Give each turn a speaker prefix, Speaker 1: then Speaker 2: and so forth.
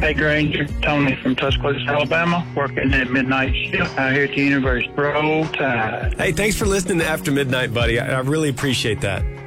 Speaker 1: State Ranger Tony from Tuscaloosa, Alabama, working at midnight shift out here at the university. Roll Tide.
Speaker 2: Hey, thanks for listening to After Midnight, buddy. I really appreciate that.